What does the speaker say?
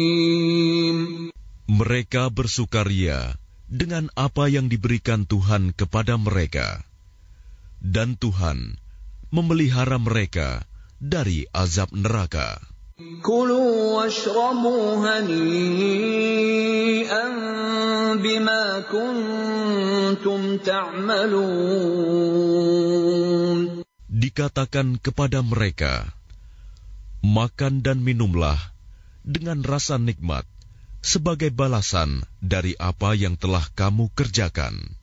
Mereka bersukaria dengan apa yang diberikan Tuhan kepada mereka, dan Tuhan memelihara mereka dari azab neraka. Kulu washrabu hani'an bima kuntum ta'malun. Dikatakan kepada mereka, makan dan minumlah dengan rasa nikmat sebagai balasan dari apa yang telah kamu kerjakan.